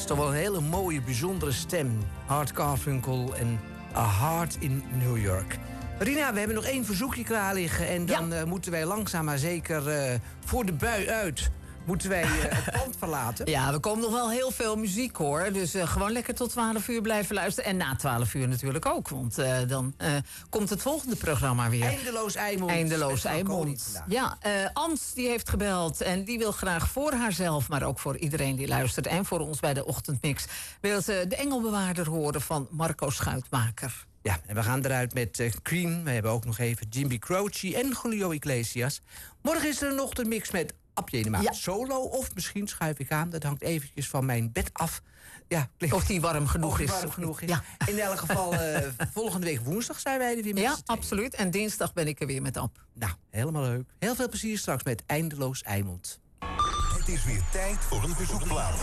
is toch wel een hele mooie, bijzondere stem. Art Garfunkel en A Heart in New York. Rina, we hebben nog 1 verzoekje klaar liggen. En dan moeten wij langzaam maar zeker voor de bui uit... moeten wij het pand verlaten. Ja, er komt nog wel heel veel muziek, hoor. Dus gewoon lekker tot 12 uur blijven luisteren. En na 12 uur natuurlijk ook. Want dan komt het volgende programma weer. Eindeloos Eimond. Eindeloos Eimond. Ja, Ans die heeft gebeld. En die wil graag voor haarzelf, maar ook voor iedereen die luistert... en voor ons bij de Ochtendmix... wil ze de Engelbewaarder horen van Marco Schuitmaker. Ja, en we gaan eruit met Cream. We hebben ook nog even Jimmy Croce en Julio Iglesias. Morgen is er een ochtendmix met Abje Enema solo. Of misschien schuif ik aan. Dat hangt eventjes van mijn bed af. Ja, of die warm genoeg is. Ja. In elk geval, volgende week woensdag zijn wij er weer met. Ja, absoluut. En dinsdag ben ik er weer met Ab. Nou, helemaal leuk. Heel veel plezier straks met Eindeloos Eimond. Het is weer tijd voor een verzoekplaat.